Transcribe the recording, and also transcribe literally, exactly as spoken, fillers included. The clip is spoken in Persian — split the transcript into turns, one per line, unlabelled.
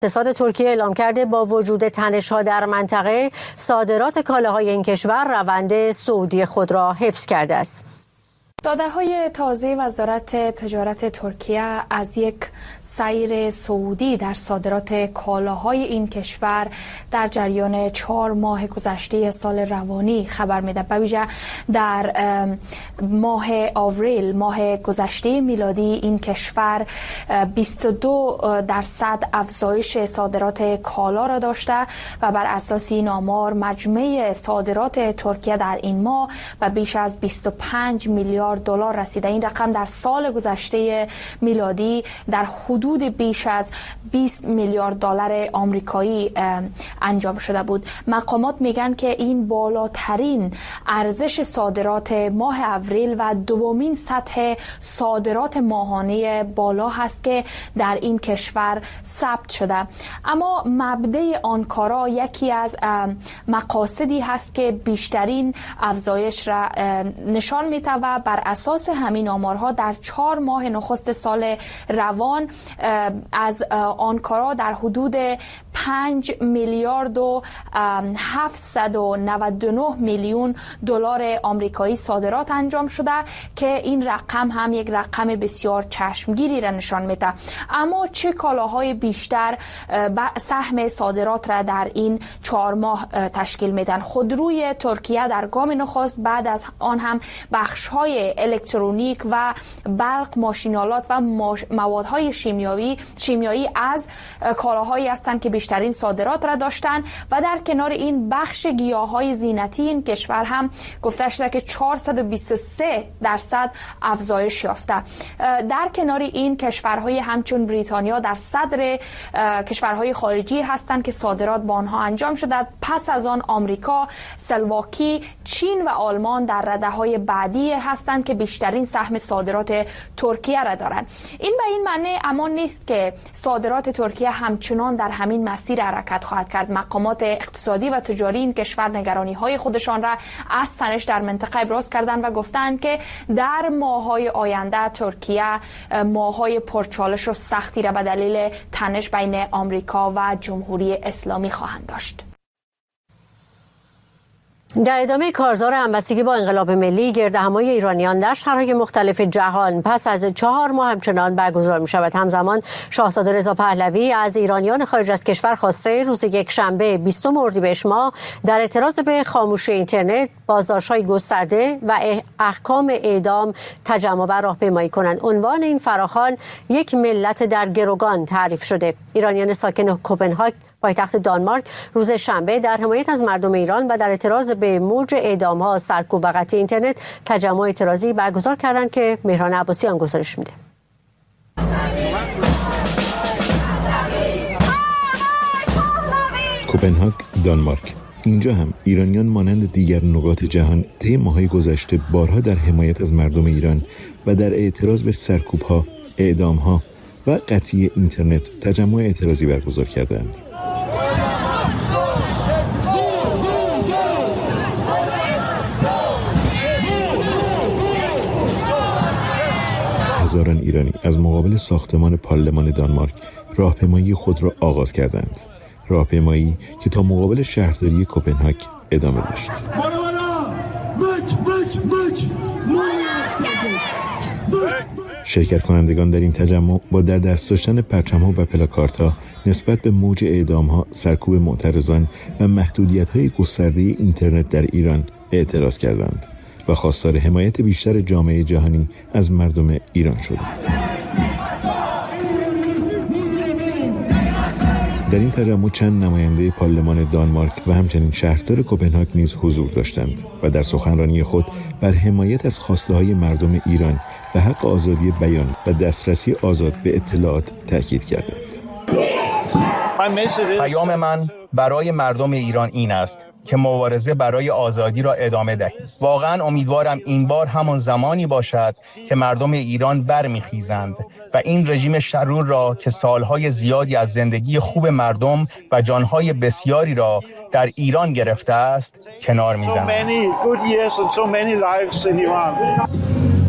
اقتصاد ترکیه اعلام کرده با وجود تنش‌ها در منطقه صادرات کالاهای این کشور روند صعودی خود را حفظ کرده است.
داده‌های تازه وزارت تجارت ترکیه از یک سیر صعودی در صادرات کالاهای این کشور در جریان چهار ماه گذشته سال روانی خبر میده. به ویژه در ماه آوریل، ماه گذشته میلادی، این کشور بیست و دو درصد افزایش صادرات کالا را داشته و بر اساس این آمار مجموع صادرات ترکیه در این ماه به بیش از بیست و پنج میلیارد دلار رسیده. این رقم در سال گذشته میلادی در حدود بیش از بیست میلیارد دلار آمریکایی انجام شده بود. مقامات میگن که این بالاترین ارزش صادرات ماه اپریل و دومین سطح صادرات ماهانه بالا هست که در این کشور ثبت شده. اما مبدأ آنکارا یکی از مقاصدی هست که بیشترین افزایش را نشان میده و بر اساس همین آمارها در چهار ماه نخست سال روان از آنکارا در حدود پنج میلیارد و هفتصد و نود و نه میلیون دلار آمریکایی صادرات انجام شده که این رقم هم یک رقم بسیار چشمگیری را نشان میده. اما چه کالاهای بیشتر سهم صادرات را در این چهار ماه تشکیل میدن؟ خودروی ترکیه در گام نخست، بعد از آن هم بخش‌های الکترونیک و برق، ماشینالات و موادهای شیمیایی شیمیایی از کالاهایی هستند که بیشترین صادرات را داشتند و در کنار این بخش گیاهای زینتی این کشور هم گفته شده که چهارصد و بیست و سه درصد افزایش یافته. در کنار این کشورهای همچون بریتانیا در صدر کشورهای خارجی هستند که صادرات با آنها انجام شده. پس از آن آمریکا، اسلواکی، چین و آلمان در رده‌های بعدی هستند که بیشترین سهم صادرات ترکیه را دارند. این به این معنی اما نیست که صادرات ترکیه همچنان در همین مسیر حرکت خواهد کرد. مقامات اقتصادی و تجاری این کشور نگرانی‌های خودشان را از تنش در منطقه ابراز کردند و گفتند که در ماه‌های آینده ترکیه ماه‌های پرچالش و سختی را به دلیل تنش بین آمریکا و جمهوری اسلامی خواهند داشت.
در ادامه کارزار همبستگی با انقلاب ملی، گردهمایی ایرانیان در شهرهای مختلف جهان پس از چهار ماه همچنان برگزار می شود. همزمان شاهزاده رضا پهلوی از ایرانیان خارج از کشور خواسته روز یک شنبه بیستم اردیبهشت ماه در اعتراض به خاموشی اینترنت، بازداشت‌های گسترده و احکام اعدام تجمع و راهپیمایی کنند. عنوان این فراخوان یک ملت در گروگان تعریف شده. ایرانیان ساکن کوپنهاگ پایتخت دانمارک روز شنبه در حمایت از مردم ایران و در اعتراض به موج اعدام‌ها، سرکوب و قطع اینترنت تجمع اعتراضی برگزار کردند که مهران عباسیان گزارش میده.
کوپنهاگ، دانمارک. اینجا هم ایرانیان مانند دیگر نقاط جهان طی ماه‌های گذشته بارها در حمایت از مردم ایران و در اعتراض به سرکوب‌ها، اعدام‌ها و قطعی اینترنت تجمع اعتراضی برگزار کردند. هزاران ایرانی از مقابل ساختمان پارلمان دانمارک راهپیمایی خود را آغاز کردند. راهپیمایی که تا مقابل شهرداری کوپنهاگ ادامه داشت. شرکت کنندگان در این تجمع با در دست داشتن پرچم‌ها و پلاکاردها نسبت به موج اعدام‌ها، سرکوب معترضان و محدودیت‌های گسترده اینترنت در ایران اعتراض کردند و خواستار حمایت بیشتر جامعه جهانی از مردم ایران شدند. در این تجمع چند نماینده پارلمان دانمارک و همچنین شهردار کوپنهاگ نیز حضور داشتند و در سخنرانی خود بر حمایت از خواسته‌های مردم ایران و حق آزادی بیان و دسترسی آزاد به اطلاعات تاکید کردند.
پیام من برای مردم ایران این است که مبارزه برای آزادی را ادامه دهید. واقعا امیدوارم این بار همان زمانی باشد که مردم ایران برمیخیزند و این رژیم شرور را که سالهای زیادی از زندگی خوب مردم و جانهای بسیاری را در ایران گرفته است کنار میزنند.